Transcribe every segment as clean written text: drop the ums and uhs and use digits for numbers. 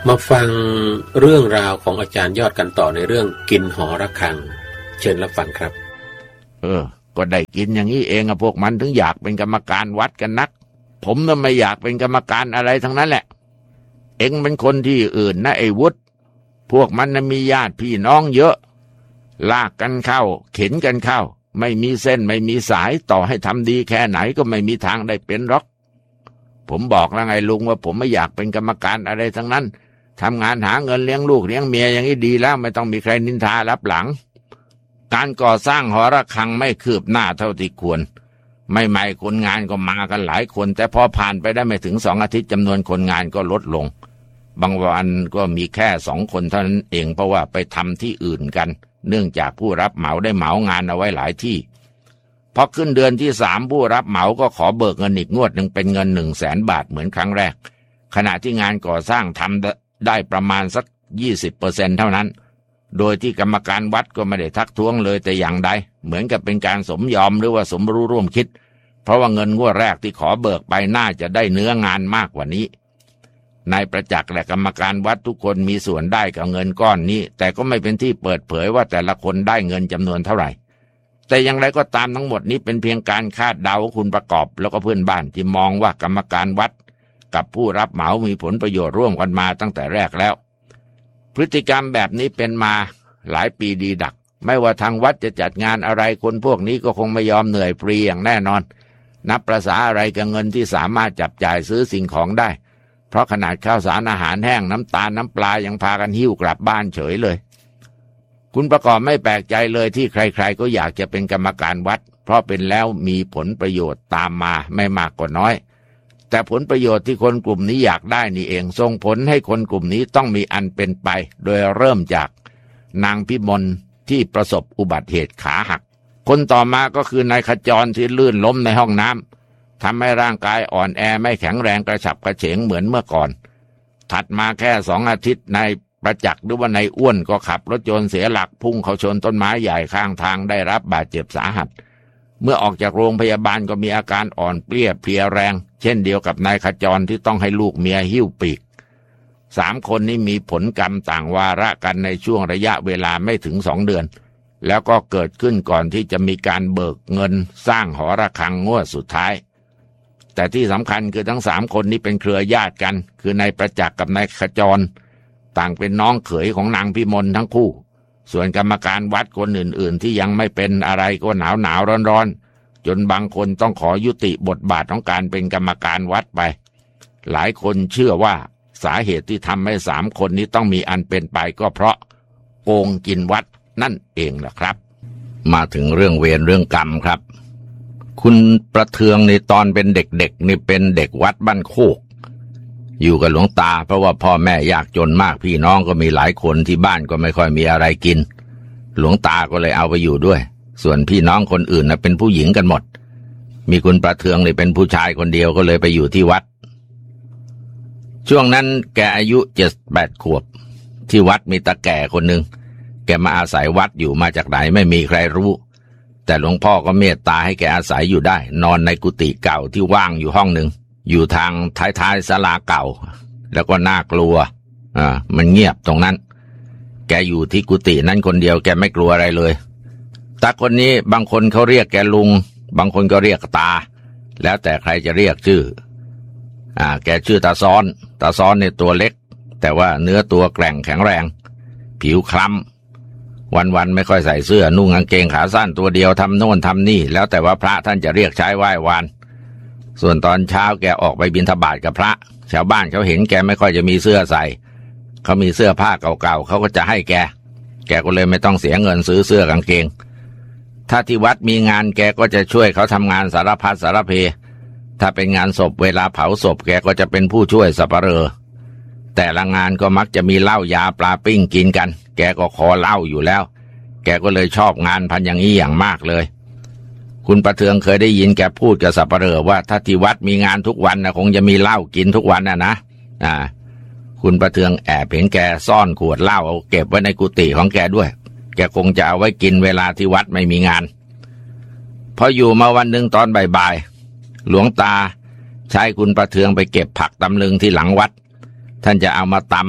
มาฟังเรื่องราวของอาจารย์ยอดกันต่อในเรื่องกินหอระฆังเชิญรับฟังครับก็ได้กินอย่างนี้เองพวกมันถึงอยากเป็นกรรมการวัดกันนักผมน่ะไม่อยากเป็นกรรมการอะไรทั้งนั้นแหละเอ็งเป็นคนที่อื่นนะไอ้วุฒิพวกมันน่ะมีญาติพี่น้องเยอะลากกันเข้าเข็นกันเข้าไม่มีเส้นไม่มีสายต่อให้ทำดีแค่ไหนก็ไม่มีทางได้เป็นหรอกผมบอกแล้วไงลุงว่าผมไม่อยากเป็นกรรมการอะไรทั้งนั้นทำงานหาเงินเลี้ยงลูกเลี้ยงเมียอย่างนี้ดีแล้วไม่ต้องมีใครนินทารับหลังการก่อสร้างหอระฆังไม่คืบหน้าเท่าที่ควรใหม่ๆคนงานก็มากันหลายคนแต่พอผ่านไปได้ไม่ถึง2 อาทิตย์จำนวนคนงานก็ลดลงบางวันก็มีแค่2 คนเท่านั้นเองเพราะว่าไปทำที่อื่นกันเนื่องจากผู้รับเหมาได้เหมางานเอาไว้หลายที่พอขึ้นเดือนที่3ผู้รับเหมาก็ขอเบิกเงินอีกงวดหนึ่งเป็นเงิน 100,000 บาทเหมือนครั้งแรกขณะที่งานก่อสร้างทำได้ประมาณสัก 20% เท่านั้นโดยที่กรรมการวัดก็ไม่ได้ทักท้วงเลยแต่อย่างใดเหมือนกับเป็นการสมยอมหรือว่าสมรู้ร่วมคิดเพราะว่าเงินงวดแรกที่ขอเบิกไปน่าจะได้เนื้องานมากกว่านี้นายประจักษ์และกรรมการวัดทุกคนมีส่วนได้กับเงินก้อนนี้แต่ก็ไม่เป็นที่เปิดเผยว่าแต่ละคนได้เงินจำนวนเท่าไหร่แต่อย่างไรก็ตามทั้งหมดนี้เป็นเพียงการคาดเดาของคุณประกอบแล้วก็เพื่อนบ้านที่มองว่ากรรมการวัดกับผู้รับเหมามีผลประโยชน์ร่วมกันมาตั้งแต่แรกแล้วพฤติกรรมแบบนี้เป็นมาหลายปีดีดักไม่ว่าทางวัดจะจัดงานอะไรคนพวกนี้ก็คงไม่ยอมเหนื่อยฟรีอย่างแน่นอนนับประสาอะไรกับเงินที่สามารถจับจ่ายซื้อสิ่งของได้เพราะขนาดข้าวสารอาหารแห้งน้ำตาลน้ำปลายังพากันหิ้วกลับบ้านเฉยเลยคุณประกอบไม่แปลกใจเลยที่ใครๆก็อยากจะเป็นกรรมการวัดเพราะเป็นแล้วมีผลประโยชน์ตามมาไม่มากก็น้อยแต่ผลประโยชน์ที่คนกลุ่มนี้อยากได้นี่เองส่งผลให้คนกลุ่มนี้ต้องมีอันเป็นไปโดยเริ่มจากนางพิมลที่ประสบอุบัติเหตุขาหักคนต่อมาก็คือนายขจรที่ลื่นล้มในห้องน้ำทำให้ร่างกายอ่อนแอไม่แข็งแรงกระฉับกระเฉงเหมือนเมื่อก่อนถัดมาแค่2 อาทิตย์นายประจักษ์หรือว่านายอ้วนก็ขับรถยนต์เสียหลักพุ่งเข้าชนต้นไม้ใหญ่ข้างทางได้รับบาดเจ็บสาหัสเมื่อออกจากโรงพยาบาลก็มีอาการอ่อนเปลี้ยเพลียแรงเช่นเดียวกับนายขจรที่ต้องให้ลูกเมียหิ้วปีก3 คนนี้มีผลกรรมต่างวาระกันในช่วงระยะเวลาไม่ถึง2 เดือนแล้วก็เกิดขึ้นก่อนที่จะมีการเบิกเงินสร้างหอระฆังงวดสุดท้ายแต่ที่สำคัญคือทั้ง3 คนนี้เป็นเครือญาติกันคือนายประจักษ์กับนายขจรต่างเป็นน้องเขยของนางพิมลทั้งคู่ส่วนกรรมการวัดคนอื่นๆที่ยังไม่เป็นอะไรก็หนาวร้อนจนบางคนต้องขอยุติบทบาทของการเป็นกรรมการวัดไปหลายคนเชื่อว่าสาเหตุที่ทำให้3 คนนี้ต้องมีอันเป็นไปก็เพราะโกงกินวัดนั่นเองแหละครับมาถึงเรื่องเวรเรื่องกรรมครับคุณประเทืองในตอนเป็นเด็กๆนี่เป็นเด็กวัดบ้านโคกอยู่กับหลวงตาเพราะว่าพ่อแม่ยากจนมากพี่น้องก็มีหลายคนที่บ้านก็ไม่ค่อยมีอะไรกินหลวงตาก็เลยเอาไปอยู่ด้วยส่วนพี่น้องคนอื่นเป็นผู้หญิงกันหมดมีคุณประเทืองนี่เป็นผู้ชายคนเดียวก็เลยไปอยู่ที่วัดช่วงนั้นแกอายุ7-8 ขวบที่วัดมีตาแก่คนหนึ่งแกมาอาศัยวัดอยู่มาจากไหนไม่มีใครรู้แต่หลวงพ่อก็เมตตาให้แกอาศัยอยู่ได้นอนในกุฏิเก่าที่ว่างอยู่ห้องหนึ่งอยู่ทางท้ายๆศาลาเก่าแล้วก็น่ากลัวมันเงียบตรงนั้นแกอยู่ที่กุฏินั้นคนเดียวแกไม่กลัวอะไรเลยตาคนนี้บางคนเขาเรียกแกลุงบางคนก็เรียกตาแล้วแต่ใครจะเรียกชื่อแกชื่อตาซ้อนในตัวเล็กแต่ว่าเนื้อตัวแกร่งแข็งแรงผิวคล้ำวันๆไม่ค่อยใส่เสื้อนุ่งกางเกงขาสั้นตัวเดียวทำโน่นทำนี่แล้วแต่ว่าพระท่านจะเรียกใช้ไหว้วานส่วนตอนเช้าแกออกไปบิณฑบาตกับพระชาวบ้านเขาเห็นแกไม่ค่อยจะมีเสื้อใส่เขามีเสื้อผ้าเก่าๆเขาก็จะให้แกก็เลยไม่ต้องเสียเงินซื้อเสื้อกางเกงถ้าที่วัดมีงานแกก็จะช่วยเขาทำงานสารพัดสารเพถ้าเป็นงานศพเวลาเผาศพแกก็จะเป็นผู้ช่วยสับปะเหร่อแต่ละงานก็มักจะมีเหล้ายาปลาปิ้งกินกันแกก็ขอเหล้าอยู่แล้วแกก็เลยชอบงานพันอย่างนี้อย่างมากเลยคุณประเทืองเคยได้ยินแกพูดกับสับปะเหร่อว่าถ้าที่วัดมีงานทุกวันคงจะมีเหล้ากินทุกวันนะคุณประเทืองแอบเห็นแกซ่อนขวดเหล้าเอาเก็บไว้ในกุฏิของแกด้วยแกคงจะเอาไว้กินเวลาที่วัดไม่มีงานพออยู่มาวันหนึ่งตอนบ่ายๆหลวงตาใช้คุณประเทืองไปเก็บผักตำลึงที่หลังวัดท่านจะเอามาต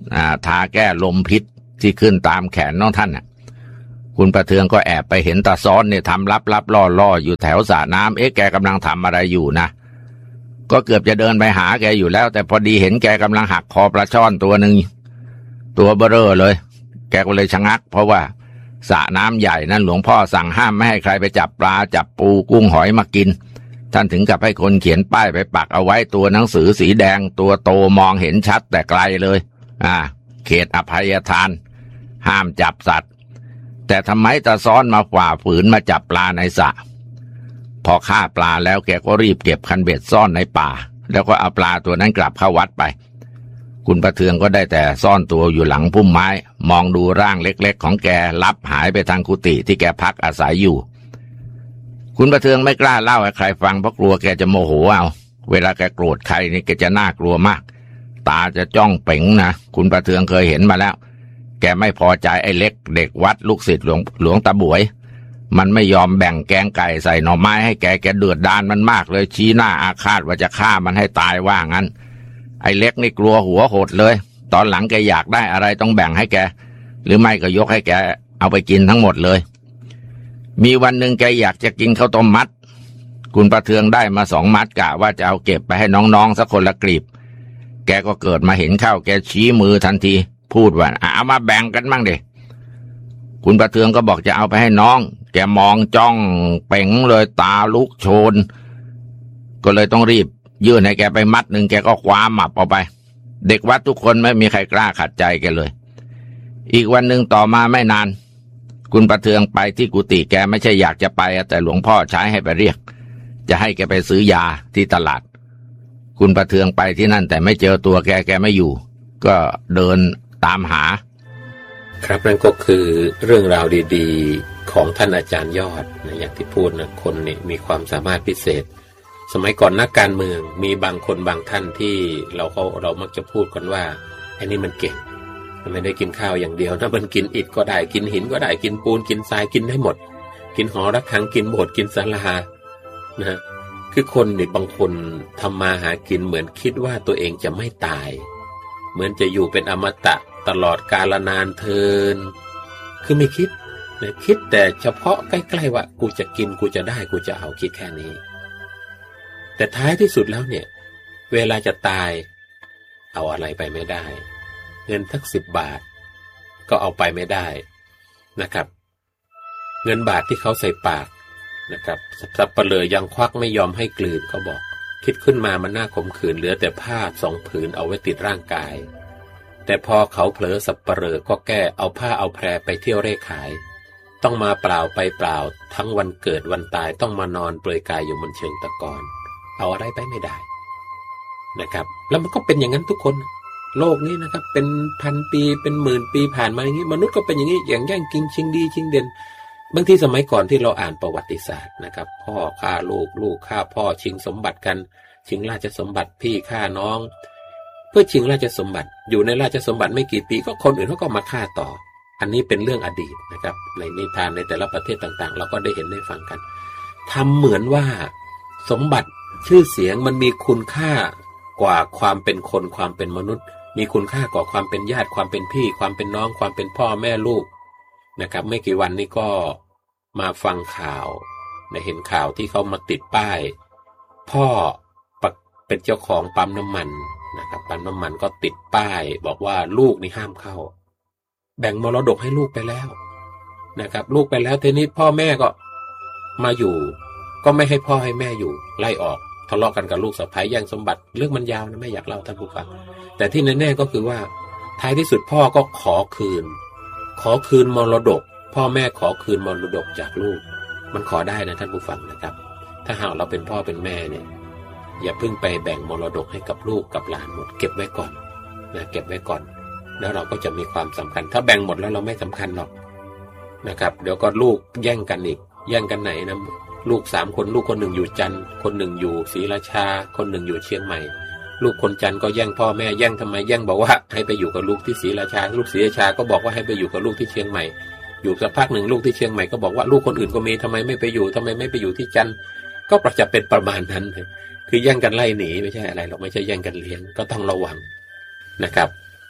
ทาแก้ลมพิษที่ขึ้นตามแขนน้องท่านน่ะคุณประเทืองก็แอบไปเห็นตาซ้อนเนี่ยทำลับล่ออยู่แถวสระน้ำแกกำลังทำอะไรอยู่นะก็เกือบจะเดินไปหาแกอยู่แล้วแต่พอดีเห็นแกกำลังหักคอปลาช่อนตัวหนึ่งตัวเบ้อเร่อเลยแกก็เลยชะงักเพราะว่าสระน้ำใหญ่นั้นหลวงพ่อสั่งห้ามไม่ให้ใครไปจับปลาจับปูกุ้งหอยมากินท่านถึงกับให้คนเขียนป้ายไปปักเอาไว้ตัวหนังสือสีแดงตัวโตมองเห็นชัดแต่ไกลเลยเขตอภัยทานห้ามจับสัตว์แต่ทำไมตาซ้อนมาฝ่าฝืนมาจับปลาในสระพอฆ่าปลาแล้วแกก็รีบเก็บคันเบ็ดซ่อนในป่าแล้วก็เอาปลาตัวนั้นกลับเข้าวัดไปคุณประเทืองก็ได้แต่ซ่อนตัวอยู่หลังพุ่มไม้มองดูร่างเล็กๆของแกลับหายไปทางกุฏิที่แกพักอาศัยอยู่คุณประเทืองไม่กล้าเล่าให้ใครฟังเพราะกลัวแกจะโมโหเอาเวลาแกโกรธใครนี่แกจะน่ากลัวมากตาจะจ้องเป๋งนะคุณประเทืองเคยเห็นมาแล้วแกไม่พอใจไอ้เล็กเด็กวัดลูกศิษย์หลวงตาบวยมันไม่ยอมแบ่งแกงไก่ใส่หน่อไม้ให้แกเดือดดาลมันมากเลยชี้หน้าอาฆาตว่าจะฆ่ามันให้ตายว่างั้นไอ้เล็กนี่กลัวหัวหดเลยตอนหลังแกอยากได้อะไรต้องแบ่งให้แกหรือไม่ก็ยกให้แกเอาไปกินทั้งหมดเลยมีวันหนึ่งแกอยากจะกินข้าวต้มมัดคุณประเทืองได้มา2 มัดกะว่าจะเอาเก็บไปให้น้องๆสักคนละกลีบแกก็เกิดมาเห็นข้าวแกชี้มือทันทีพูดว่าเอามาแบ่งกันบ้างดิคุณประเทืองก็บอกจะเอาไปให้น้องแกมองจ้องเป๋งเลยตาลุกโชนก็เลยต้องรีบยื่นให้แกไปมัดหนึ่งแกก็คว้าหมับเอาไปเด็กวัดทุกคนไม่มีใครกล้าขัดใจแกเลยอีกวันหนึ่งต่อมาไม่นานคุณประเทืองไปที่กุฏิแกไม่ใช่อยากจะไปแต่หลวงพ่อใช้ให้ไปเรียกจะให้แกไปซื้อยาที่ตลาดคุณประเทืองไปที่นั่นแต่ไม่เจอตัวแกไม่อยู่ก็เดินตามหาครับนั่นก็คือเรื่องราวดีๆของท่านอาจารย์ยอดนะอย่างที่พูดนะคนนี่มีความสามารถพิเศษสมัยก่อนนักการเมืองมีบางคนบางท่านที่เรามักจะพูดกันว่าไอ้นี่มันเก่งมันไม่ได้กินข้าวอย่างเดียวนะมันกินอิฐก็ได้กินหินก็ได้กินปูนกินทรายกินได้หมดกินหอระฆังกินโบสถ์กินศาลานะคือคนนี่บางคนทำมาหากินเหมือนคิดว่าตัวเองจะไม่ตายเหมือนจะอยู่เป็นอมตะตลอดกาลนานเทินคือไม่คิดนะคิดแต่เฉพาะใกล้ๆว่ากูจะกินกูจะได้กูจะเอาคิดแค่นี้แต่ท้ายที่สุดแล้วเนี่ยเวลาจะตายเอาอะไรไปไม่ได้เงินสัก10 บาทก็เอาไปไม่ได้นะครับเงินบาทที่เขาใส่ปากนะครับสับเปลือยังควักไม่ยอมให้กลืนเขาบอกคิดขึ้นมามันน่าขมขื่นเหลือแต่ผ้า2 ผืนเอาไว้ติดร่างกายแต่พอเขาเผลอสับเปลือก็แก้เอาผ้าเอาแพรไปเที่ยวเร่ขายต้องมาเปล่าไปเปล่าทั้งวันเกิดวันตายต้องมานอนเปลือยกายอยู่บนเชิงตะกอนเอาอะไรไปไม่ได้นะครับแล้วมันก็เป็นอย่างนั้นทุกคนโลกนี้นะครับเป็น1,000 ปีเป็น10,000 ปีผ่านมาอย่างนี้มนุษย์ก็เป็นอย่างนี้อย่างแย่งกินชิงดีชิงเด่นบางทีสมัยก่อนที่เราอ่านประวัติศาสตร์นะครับพ่อฆ่าลูกลูกฆ่าพ่อชิงสมบัติกันชิงราชสมบัติพี่ฆ่าน้องเพื่อชิงราชสมบัติอยู่ในราชสมบัติไม่กี่ปีก็คนอื่นเขาก็มาฆ่าต่ออันนี้เป็นเรื่องอดีตนะครับในนิทานในแต่ละประเทศต่างๆเราก็ได้เห็นได้ฟังกันทำเหมือนว่าสมบัติชื่อเสียงมันมีคุณค่ากว่าความเป็นคนความเป็นมนุษย์มีคุณค่ากว่าความเป็นญาติความเป็นพี่ความเป็นน้องความเป็นพ่อแม่ลูกนะครับไม่กี่วันนี้ก็มาฟังข่าวเห็นข่าวที่เขามาติดป้ายพ่อเป็นเจ้าของปั๊มน้ำมันนะครับปั๊มน้ำมันก็ติดป้ายบอกว่าลูกนี่ห้ามเข้าแบ่งมรดกให้ลูกไปแล้วนะครับลูกไปแล้วทีนี้พ่อแม่ก็มาอยู่ก็ไม่ให้พ่อให้แม่อยู่ไล่ออกทะเลาะกันกับลูกสะใภ้แย่งสมบัติเรื่องมันยาวนะไม่อยากเล่าท่านผู้ฟังแต่ที่แน่ๆก็คือว่าท้ายที่สุดพ่อก็ขอคืนมรดกพ่อแม่ขอคืนมรดกจากลูกมันขอได้นะท่านผู้ฟังนะครับถ้าหากเราเป็นพ่อเป็นแม่เนี่ยอย่าเพิ่งไปแบ่งมรดกให้กับลูกกับหลานหมดเก็บไว้ก่อนนะเก็บไว้ก่อนแล้วเราก็จะมีความสำคัญถ้าแบ่งหมดแล้วเราไม่สำคัญหรอกนะครับเดี๋ยวก็ลูกแย่งกันอีกแย่งกันไหนนะลูก3 คนลูกคนหนึ่งอยู่จันทร์คนหนึ่งอยู่ศรีราชาคนหนึ่งอยู่เชียงใหม่ลูกคนจันทร์ก็แย่งพ่อแม่แย่งทำไมแย่งบอกว่าให้ไปอยู่กับลูกที่ศรีราชาลูกศรีราชาก็บอกว่าให้ไปอยู่กับลูกที่เชียงใหม่อยู่สักพักหนึ่งลูกที่เชียงใหม่ก็บอกว่าลูกคนอื่นก็มีทำไมไม่ไปอยู่ที่จันทร์ก็จะเป็นประมาณนั้นคือแย่งกันไล่หนีไม่ใช่อะไรหรอกไม่ใช่แย่งกันเลี้ยงก็ต้องระวังนะครับ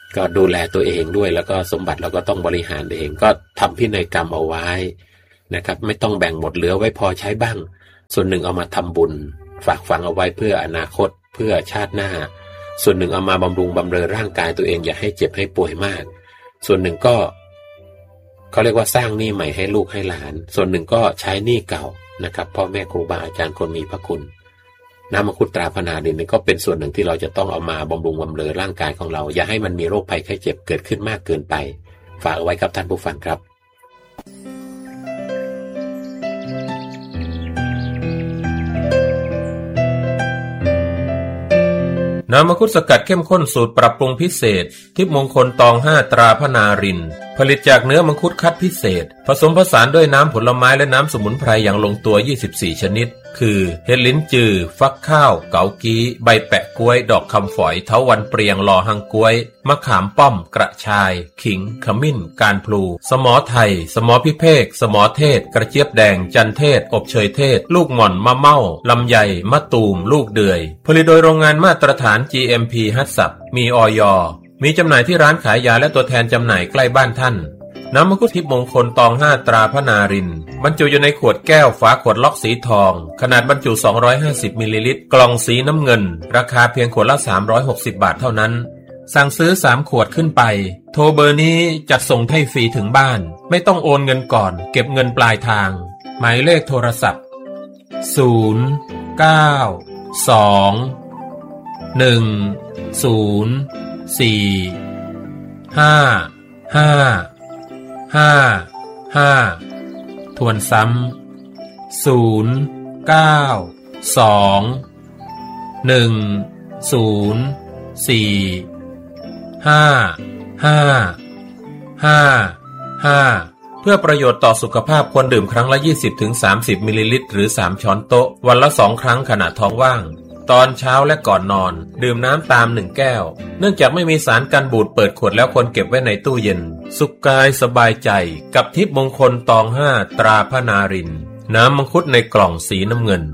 ก็ดูแลตัวเองด้วยแล้วก็สมบัติเราก็ต้องบริหารเองก็ทำพินัยกรรมเอาไว้นะครับไม่ต้องแบ่งหมดเหลือไว้พอใช้บ้างส่วนหนึ่งเอามาทำบุญฝากฝังเอาไว้เพื่ออนาคตเพื่อชาติหน้าส่วนหนึ่งเอามาบำรุงบำเรอร่างกายตัวเองอย่าให้เจ็บให้ป่วยมากส่วนหนึ่งก็เขาเรียกว่าสร้างหนี้ใหม่ให้ลูกให้หลานส่วนหนึ่งก็ใช้หนี้เก่านะครับพ่อแม่ครูบาอาจารย์คนมีพระคุณน้ำมังคุดตราพนาดินนี่ก็เป็นส่วนหนึ่งที่เราจะต้องเอามาบำรุงบำเรอร่างกายของเราอย่าให้มันมีโรคภัยไข้เจ็บเกิดขึ้นมากเกินไปฝากเอาไว้ครับท่านผู้ฟังครับน้ำมังคุดสกัดเข้มข้นสูตรปรับปรุงพิเศษทิพย์มงคลตอง5ตราพนารินผลิตจากเนื้อมังคุดคัดพิเศษผสมผสานด้วยน้ำผลไม้และน้ำสมุนไพรอย่างลงตัว24ชนิดคือเห็ดลิ้นจือฟักข้าวเกากี้ใบแปะกล้วยดอกคำฝอยเถาวัลย์เปรียงลอหังกล้วยมะขามป้อมกระชายขิงขมิ้นการพลูสมอไทยสมอพิเภกสมอเทศกระเจี๊ยบแดงจันเทศอบเชยเทศลูกหม่อนมะเม่าลำไยมะตูมลูกเดือยผลิตโดยโรงงานมาตรฐาน GMP ฮัตสับมีอย.มีจำหน่ายที่ร้านขายยาและตัวแทนจำหน่ายใกล้บ้านท่านน้ำมังคุดทิพย์มงคลตอง5ตราพนารินบรรจุอยู่ในขวดแก้วฝาขวดล็อกสีทองขนาดบรรจุ250มิลลิลิตรกล่องสีน้ำเงินราคาเพียงขวดละ360บาทเท่านั้นสั่งซื้อ3ขวดขึ้นไปโทรเบอร์นี้จัดส่งให้ฟรีถึงบ้านไม่ต้องโอนเงินก่อนเก็บเงินปลายทางหมายเลขโทรศัพท์092-104-5555ทวนซ้ำ092-104-5555เพื่อประโยชน์ต่อสุขภาพควรดื่มครั้งละ 20-30 มิลลิลิตรหรือ3ช้อนโต๊ะวันละ2ครั้งขณะท้องว่างตอนเช้าและก่อนนอนดื่มน้ำตาม1แก้วเนื่องจากไม่มีสารกันบูดเปิดขวดแล้วควรเก็บไว้ในตู้เย็นสุขกายสบายใจกับทิพย์มงคลตอง5ตราพนารินน้ำมังคุดในกล่องสีน้ำเงิน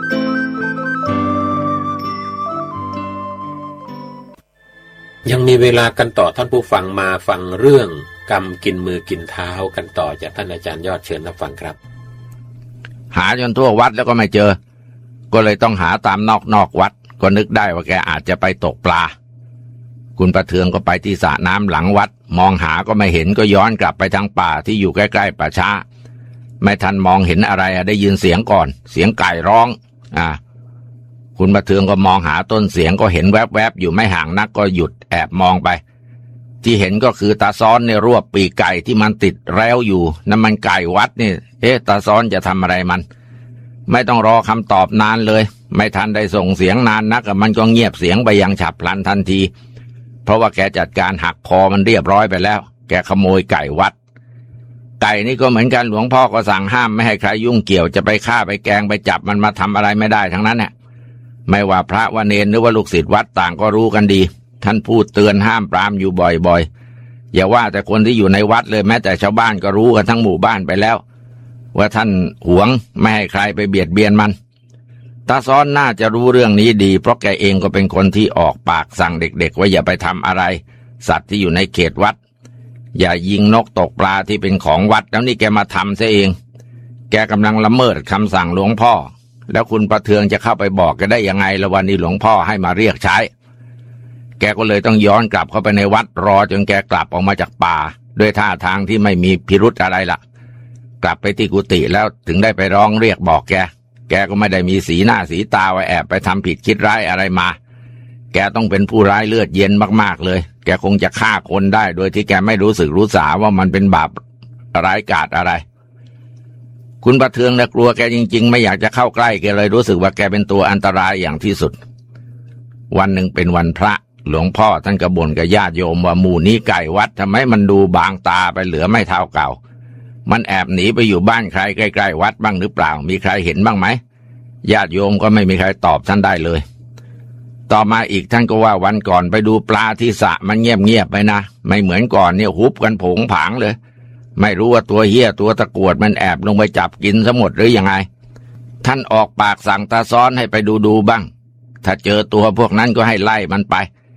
ยังมีเวลากันต่อท่านผู้ฟังมาฟังเรื่องกรรมกินมือกินเท้ากันต่อจากท่านอาจารย์ยอดเชิญรับฟังครับหาจนทั่ววัดแล้วก็ไม่เจอก็เลยต้องหาตามนอกวัดก็นึกได้ว่าแกอาจจะไปตกปลาคุณประเทืองก็ไปที่สระน้ำหลังวัดมองหาก็ไม่เห็นก็ย้อนกลับไปทางป่าที่อยู่ใกล้ๆป่าช้าไม่ทันมองเห็นอะไรได้ยินเสียงก่อนเสียงไก่ร้องคุณประเทืองก็มองหาต้นเสียงก็เห็นแวบๆอยู่ไม่ห่างนักก็หยุดแอบมองไปที่เห็นก็คือตาซ้อนเนี่ยรวบปีกไก่ที่มันติดแล้วอยู่นั่นมันไก่วัดนี่ตาซ้อนจะทำอะไรมันไม่ต้องรอคำตอบนานเลยไม่ทันได้ส่งเสียงนานนักมันก็เงียบเสียงไปอย่างฉับพลันทันทีเพราะว่าแกจัดการหักคอมันเรียบร้อยไปแล้วแกขโมยไก่วัดไก่นี่ก็เหมือนกันหลวงพ่อก็สั่งห้ามไม่ให้ใครยุ่งเกี่ยวจะไปฆ่าไปแกงไปจับมันมาทำอะไรไม่ได้ทั้งนั้นเนี่ยไม่ว่าพระว่าเนรหรือว่าลูกศิษย์วัดต่างก็รู้กันดีท่านพูดเตือนห้ามปรามอยู่บ่อยๆอย่าว่าแต่คนที่อยู่ในวัดเลยแม้แต่ชาวบ้านก็รู้กันทั้งหมู่บ้านไปแล้วว่าท่านหวงไม่ให้ใครไปเบียดเบียนมันตาซ้อนน่าจะรู้เรื่องนี้ดีเพราะแกเองก็เป็นคนที่ออกปากสั่งเด็กๆว่าอย่าไปทำอะไรสัตว์ที่อยู่ในเขตวัดอย่ายิงนกตกปลาที่เป็นของวัดแล้วนี่แกมาทำซะเองแกกำลังละเมิดคำสั่งหลวงพ่อแล้วคุณประเทืองจะเข้าไปบอกแกได้ยังไงละวันนี้หลวงพ่อให้มาเรียกใช้แกก็เลยต้องย้อนกลับเข้าไปในวัดรอจนแกกลับออกมาจากป่าด้วยท่าทางที่ไม่มีพิรุธอะไรล่ะกลับไปที่กุฏิแล้วถึงได้ไปร้องเรียกบอกแกก็ไม่ได้มีสีหน้าสีตาว่าแอบไปทำผิดคิดร้ายอะไรมาแกต้องเป็นผู้ร้ายเลือดเย็นมากๆเลยแกคงจะฆ่าคนได้โดยที่แกไม่รู้สึกรู้สาว่ามันเป็นบาปร้ายกาจอะไรคุณประเทืองกลัวแกจริงๆไม่อยากจะเข้าใกล้แกเลยรู้สึกว่าแกเป็นตัวอันตรายอย่างที่สุดวันหนึ่งเป็นวันพระหลวงพ่อท่านก็บ่นกับญาติโยมว่าหมู่นี้ไก่วัดทำไมมันดูบางตาไปเหลือไม่เท่าเก่ามันแอบหนีไปอยู่บ้านใครใกล้ๆวัดบ้างหรือเปล่ามีใครเห็นบ้างไหมญาติโยมก็ไม่มีใครตอบท่านได้เลยต่อมาอีกท่านก็ว่าวันก่อนไปดูปลาที่สระมันเงียบๆไปนะไม่เหมือนก่อนเนี่ยฮุบกันผงผางเลยไม่รู้ว่าตัวเหี้ยตัวตะกรวดมันแอบลงไปจับกินซะหมดหรือยังไงท่านออกปากสั่งตาซ้อนให้ไปดูบ้างถ้าเจอตัวพวกนั้นก็ให้ไล่มันไป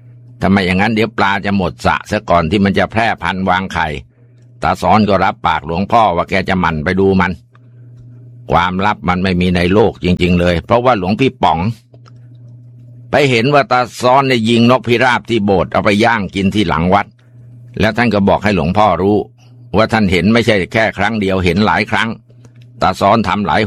ถ้าไม่อย่างนั้นเดี๋ยวปลาจะหมดสระซะก่อนที่มันจะแพร่พันธุ์วางไข่ตาซ้อนก็รับปากหลวงพ่อว่าแกจะหมั่นไปดูมันความลับมันไม่มีในโลกจริงๆเลยเพราะว่าหลวงพี่ป๋องไปเห็นว่าตาซ้อนเนี่ยยิงนกพิราบที่โบสถ์เอาไปย่างกินที่หลังวัดแล้วท่านก็บอกให้หลวงพ่อรู้ว่าท่านเห็นไม่ใช่แค่ครั้งเดียวเห็นหลายครั้งตาซ้อนทำหลาย